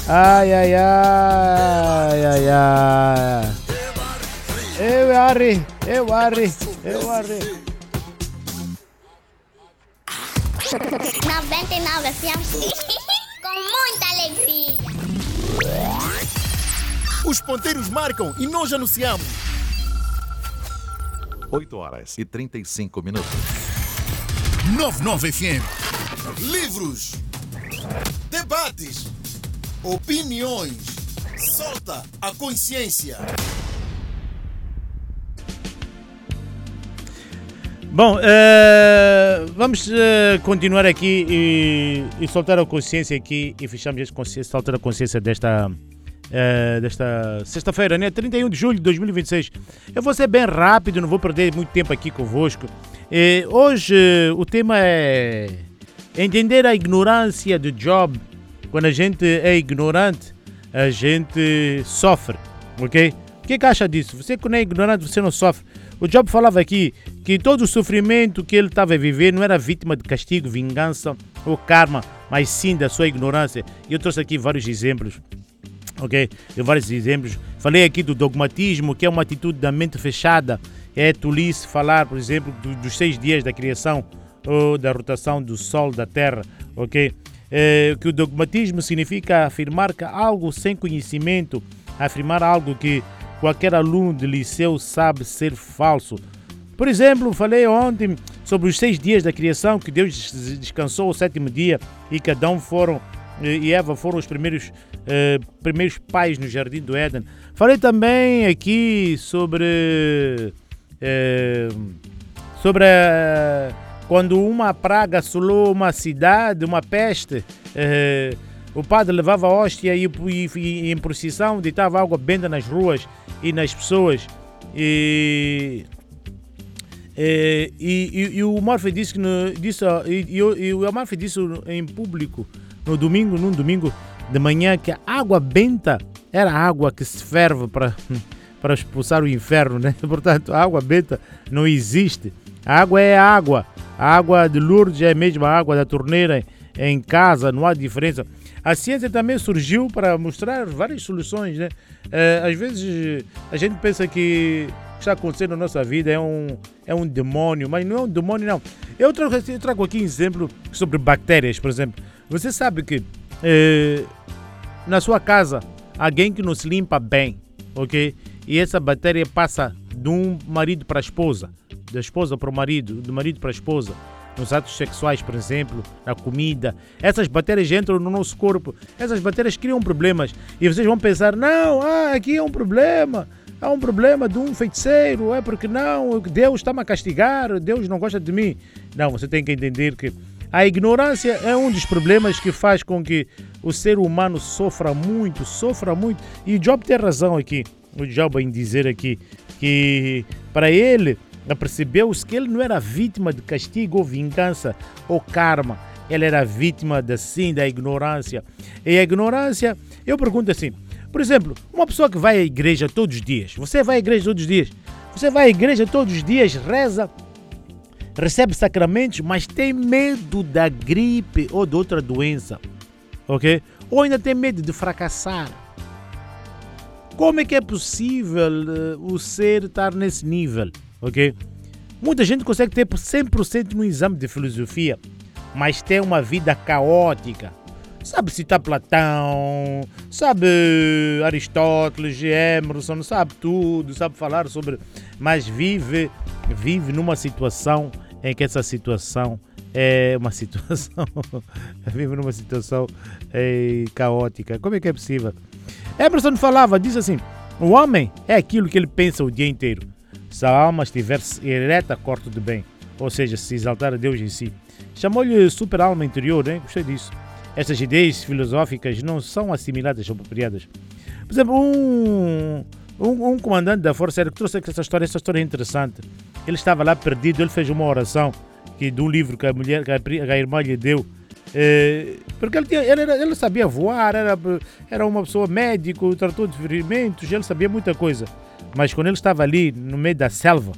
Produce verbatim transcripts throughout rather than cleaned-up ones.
Ai, ai, ai, ai, ai. Eu arre, eu arre, eu arre. noventa e nove F M com muita alegria. Os ponteiros marcam e nós anunciamos. oito horas e trinta e cinco minutos. noventa e nove F M. Livros, debates, opiniões. Solta a consciência. Bom, uh, vamos uh, continuar aqui e, e soltar a consciência aqui e fechamos esta consciência, soltar a consciência desta, uh, desta sexta-feira, né? trinta e um de julho de dois mil e vinte e seis. Eu vou ser bem rápido, não vou perder muito tempo aqui convosco. E hoje uh, o tema é entender a ignorância do Job. Quando a gente é ignorante, a gente sofre, ok? O que, que acha disso? Você que não é ignorante, você não sofre. O Job falava aqui que todo o sofrimento que ele estava a viver não era vítima de castigo, vingança ou karma, mas sim da sua ignorância. E eu trouxe aqui vários exemplos, ok? Eu vários exemplos. Falei aqui do dogmatismo, que é uma atitude da mente fechada. É tolice falar, por exemplo, do, dos seis dias da criação ou da rotação do Sol, da Terra, ok? É, que o dogmatismo significa afirmar que algo sem conhecimento, afirmar algo que qualquer aluno de liceu sabe ser falso. Por exemplo, falei ontem sobre os seis dias da criação, que Deus descansou o sétimo dia e que Adão foram, e Eva foram os primeiros, eh, primeiros pais no jardim do Éden. Falei também aqui sobre, eh, sobre eh, quando uma praga assolou uma cidade, uma peste. Eh, O padre levava a hóstia e, e, e em procissão ditava água benta nas ruas e nas pessoas. E, e, e, e o Murphy disse que no, disse, e, e, e o Murphy disse em público no domingo, num domingo de manhã, que a água benta era água que se ferve para, para expulsar o inferno, né? Portanto, a água benta não existe. A água é água. A água de Lourdes é a mesma água da torneira em casa, não há diferença. A ciência também surgiu para mostrar várias soluções, né? É, às vezes a gente pensa que o que está acontecendo na nossa vida é um, é um demônio, mas não é um demônio, não. Eu trago, eu trago aqui um exemplo sobre bactérias, por exemplo. Você sabe que é, na sua casa, alguém que não se limpa bem, ok? E essa bactéria passa de um marido para a esposa, da esposa para o marido, do marido para a esposa. Nos atos sexuais, por exemplo, na comida. Essas bactérias entram no nosso corpo. Essas bactérias criam problemas. E vocês vão pensar, não, ah, aqui é um problema. Há um problema de um feiticeiro. É porque não, Deus está-me a castigar. Deus não gosta de mim. Não, você tem que entender que a ignorância é um dos problemas que faz com que o ser humano sofra muito, sofra muito. E o Job tem razão aqui. O Job em dizer aqui que para ele percebeu-se que ele não era vítima de castigo ou vingança ou karma. Ele era vítima da, sim, da ignorância. E a ignorância, eu pergunto assim, por exemplo, uma pessoa que vai à igreja todos os dias, você vai à igreja todos os dias, você vai à igreja todos os dias, reza, recebe sacramentos, mas tem medo da gripe ou de outra doença, ok? Ou ainda tem medo de fracassar. Como é que é possível uh, o ser estar nesse nível? Ok? Muita gente consegue ter cem por cento no exame de filosofia, mas tem uma vida caótica. Sabe citar Platão, sabe Aristóteles, Emerson, sabe tudo, sabe falar sobre... Mas vive, vive numa situação em que essa situação é uma situação... vive numa situação é, caótica. Como é que é possível? Emerson falava, diz assim, o homem é aquilo que ele pensa o dia inteiro. Se a alma estiver ereta, corta de bem. Ou seja, se exaltar a Deus em si. Chamou-lhe super alma interior, né? Gostei disso. Estas ideias filosóficas não são assimiladas ou apropriadas. Por exemplo, um, um, um comandante da Força Aérea que trouxe essa história, essa história é interessante. Ele estava lá perdido, ele fez uma oração que, de um livro que a, mulher, que a, que a irmã lhe deu. É, porque ele, tinha, ele, era, ele sabia voar, era, era uma pessoa médico, tratou de ferimentos, ele sabia muita coisa. Mas quando ele estava ali no meio da selva,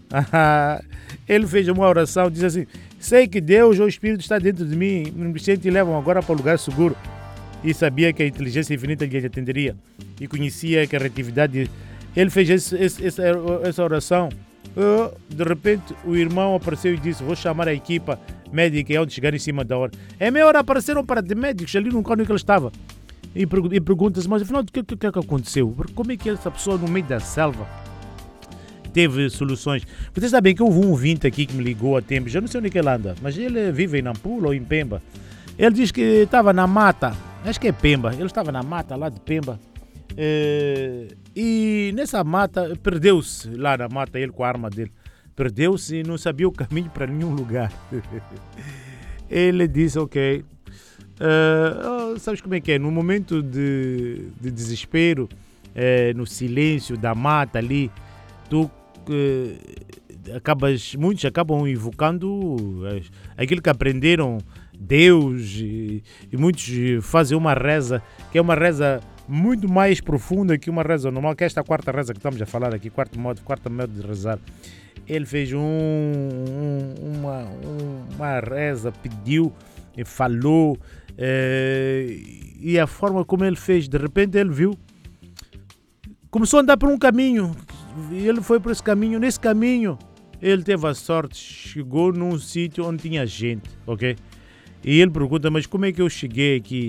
ele fez uma oração, diz assim, sei que Deus ou o Espírito está dentro de mim, me sentem e levam agora para o lugar seguro. e sabia que a inteligência infinita lhe atenderia e conhecia que a reatividade. Ele fez esse, esse, essa, essa oração. De repente o irmão apareceu e disse: vou chamar a equipa médica e onde chegar em cima da hora. É meia hora apareceram para de médicos ali no cano que ele estava. E, e pergunta-se: mas afinal o que, que, que aconteceu? Como é que essa pessoa no meio da selva teve soluções? Vocês sabem que houve um ouvinte aqui que me ligou há tempos, eu não sei onde é que ele anda, mas ele vive em Nampula ou em Pemba. Ele diz que estava na mata, acho que é Pemba, ele estava na mata lá de Pemba. É, e nessa mata, perdeu-se lá na mata, ele com a arma dele. Perdeu-se e não sabia o caminho para nenhum lugar. Ele disse: ok, uh, sabes como é que é? No momento de, de desespero, uh, no silêncio da mata ali, tu uh, acabas, muitos acabam invocando uh, aquilo que aprenderam, Deus, e, e muitos fazem uma reza, que é uma reza muito mais profunda que uma reza normal, que é esta quarta reza que estamos a falar aqui, quarto modo, quarto modo de rezar. Ele fez um, um, uma, uma reza, pediu, falou, é, e a forma como ele fez, de repente ele viu, começou a andar por um caminho, e ele foi por esse caminho, nesse caminho ele teve a sorte, chegou num sítio onde tinha gente, ok? E ele pergunta: mas como é que eu cheguei aqui?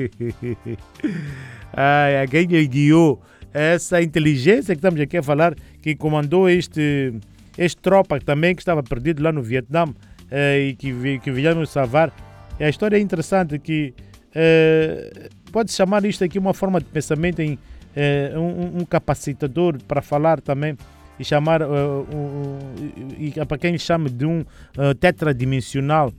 Ai, alguém lhe guiou. Essa inteligência que estamos aqui a falar, que comandou este, este tropa também que estava perdido lá no Vietnã eh, e que, que veio nos salvar. A história é interessante que eh, pode chamar isto aqui uma forma de pensamento, em eh, um, um capacitador para falar também e chamar, uh, um, e, e para quem chama de um uh, tetradimensional.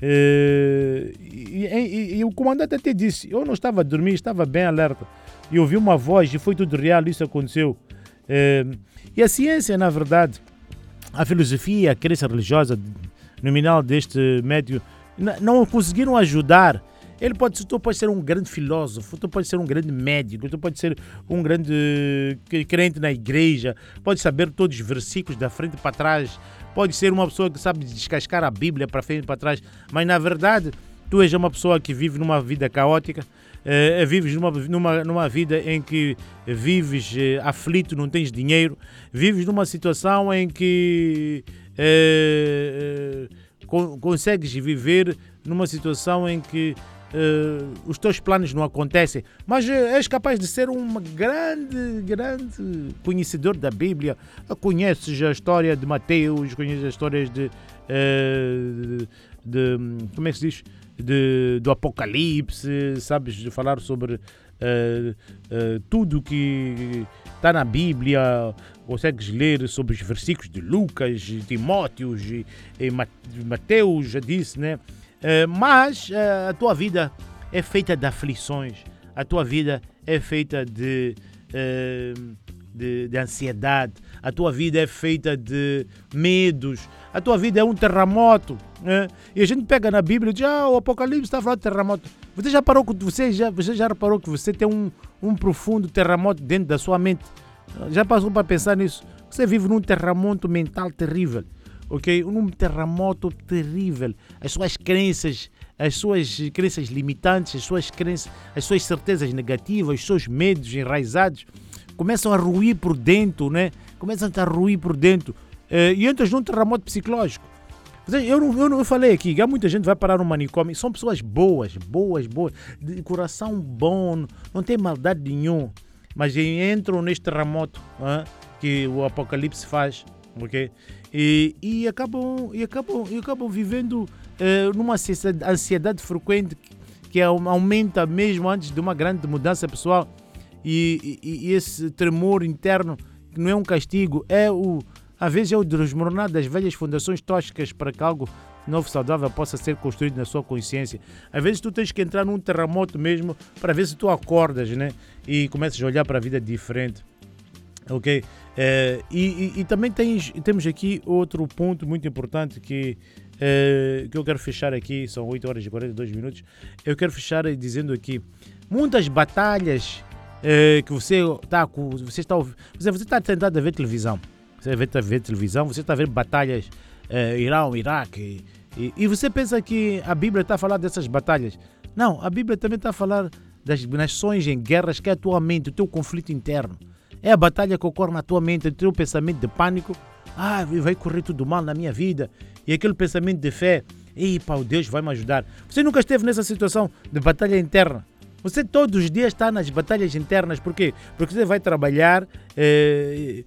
Uh, e, e, e o comandante até disse: eu não estava a dormir, estava bem alerta e ouvi uma voz e foi tudo real, isso aconteceu. Uh, e a ciência, na verdade, a filosofia, a crença religiosa nominal deste médium não conseguiram ajudar. Ele pode, tu pode ser um grande filósofo, tu pode ser um grande médico, tu pode ser um grande crente na igreja, pode saber todos os versículos da frente para trás, pode ser uma pessoa que sabe descascar a Bíblia para frente e para trás, mas na verdade tu és uma pessoa que vive numa vida caótica, eh, vives numa, numa, numa vida em que vives eh, aflito, não tens dinheiro, vives numa situação em que eh, con- consegues viver numa situação em que Uh, os teus planos não acontecem, mas uh, és capaz de ser um grande, grande conhecedor da Bíblia. Uh, conheces a história de Mateus, conheces as histórias de, uh, de, de como é que se diz? De, do Apocalipse, sabes de falar sobre uh, uh, tudo que está na Bíblia, consegues ler sobre os versículos de Lucas, de Timóteos e, e Mateus, já disse, né? Uh, mas uh, a tua vida é feita de aflições, a tua vida é feita de, uh, de, de ansiedade, a tua vida é feita de medos, a tua vida é um terremoto, né? E a gente pega na Bíblia e diz: ah, o Apocalipse está falando de terremoto. Você já parou que você já, você já reparou que você tem um, um profundo terremoto dentro da sua mente? Já passou para pensar nisso? Você vive num terremoto mental terrível. Ok? Um terremoto terrível. As suas crenças, as suas crenças limitantes, as suas crenças, as suas certezas negativas, os seus medos enraizados começam a ruir por dentro, né? Começam a ruir por dentro. Uh, e entras num terremoto psicológico. Eu não, eu não eu falei aqui que há muita gente que vai parar no manicômio. São pessoas boas, boas, boas, de coração bom, não tem maldade nenhuma, mas entram neste terremoto, hein, que o Apocalipse faz. Okay? E, e, acabam, e, acabam, e acabam vivendo uh, numa ansiedade frequente que, que aumenta mesmo antes de uma grande mudança pessoal. E, e, e esse tremor interno, que não é um castigo, é o, às vezes é o desmoronar das velhas fundações tóxicas para que algo novo, saudável possa ser construído na sua consciência. Às vezes tu tens que entrar num terremoto mesmo para ver se tu acordas, né? E começas a olhar para a vida diferente. Ok? Uh, e, e, e também tens, temos aqui outro ponto muito importante que, uh, que eu quero fechar aqui. São oito horas e quarenta e dois minutos. Eu quero fechar dizendo aqui: muitas batalhas uh, que você está você está você, você está tentando ver televisão, você está a ver televisão, você está a ver batalhas uh, Irão, Iraque, e, e você pensa que a Bíblia está a falar dessas batalhas. Não, a Bíblia também está a falar das nações em guerras, que é a tua mente, o teu conflito interno. É a batalha que ocorre na tua mente, o teu pensamento de pânico. Ah, vai correr tudo mal na minha vida. E aquele pensamento de fé. Ei, pá, o Deus vai me ajudar. Você nunca esteve nessa situação de batalha interna? Você todos os dias está nas batalhas internas. Por quê? Porque você vai trabalhar eh,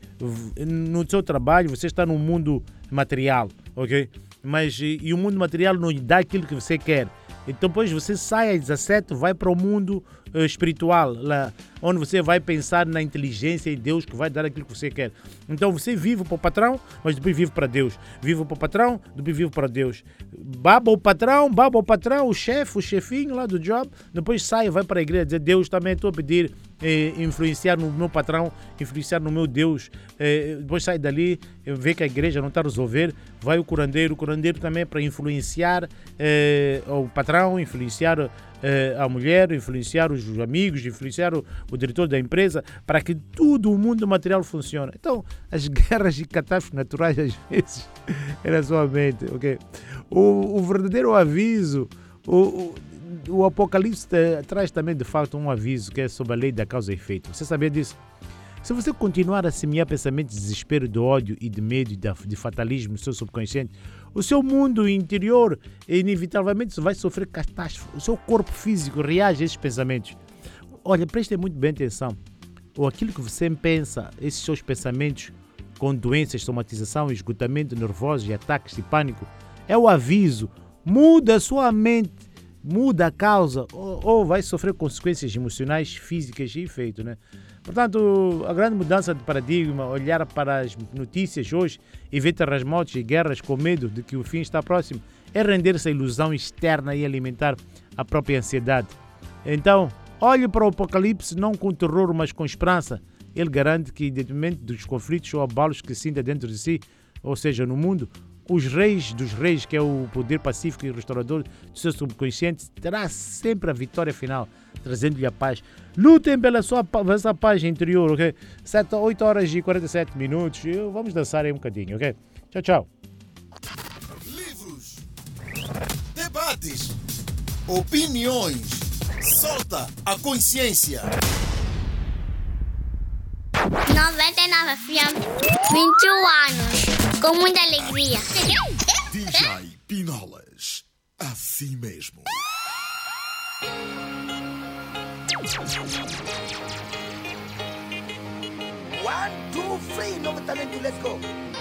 no seu trabalho, você está no mundo material, ok? Mas e, e o mundo material não lhe dá aquilo que você quer. Então, depois você sai às dezassete, vai para o mundo uh, espiritual, lá, onde você vai pensar na inteligência e Deus que vai dar aquilo que você quer. Então, você vive para o patrão, mas depois vive para Deus. Vive para o patrão, depois vive para Deus. Baba o patrão, baba o patrão, o chefe, o chefinho lá do job, depois sai, vai para a igreja dizer, Deus, também estou a pedir eh, influenciar no meu patrão, influenciar no meu Deus. Eh, depois sai dali, vê que a igreja não está a resolver, vai o curandeiro, o curandeiro também é para influenciar eh, o patrão, influenciar eh, a mulher, influenciar os amigos, influenciar o, o diretor da empresa, para que tudo o mundo material funcione. Então, as guerras e catástrofes naturais, às vezes, é na sua mente, ok? O, o verdadeiro aviso, o, o, o Apocalipse traz também, de facto, um aviso que é sobre a lei da causa e efeito. Você sabia disso? Se você continuar a semear pensamentos de desespero, de ódio e de medo e de fatalismo no seu subconsciente, o seu mundo interior inevitavelmente vai sofrer catástrofe. O seu corpo físico reage a esses pensamentos. Olha, prestem muito bem atenção. Ou aquilo que você pensa, esses seus pensamentos com doenças, somatização, esgotamento nervoso e ataques de pânico, é o aviso. Muda a sua mente, muda a causa, ou, ou vai sofrer consequências emocionais, físicas e efeito, né? Portanto, a grande mudança de paradigma, olhar para as notícias hoje e ver terremotos e guerras com medo de que o fim está próximo, é render-se à ilusão externa e alimentar a própria ansiedade. Então, olhe para o Apocalipse não com terror, mas com esperança. Ele garante que, independente dos conflitos ou abalos que sinta dentro de si, ou seja, no mundo, os reis dos reis, que é o poder pacífico e restaurador do seu subconsciente, terá sempre a vitória final, trazendo-lhe a paz. Lutem pela sua pela paz interior, ok? oito horas e quarenta e sete minutos. Vamos dançar aí um bocadinho, ok? Tchau, tchau. Livros, debates, opiniões. Solta a consciência. noventa e nove F M, vinte e um anos, com muita alegria. D J Pinolas, assim mesmo. One, two, three, novo talento, let's go.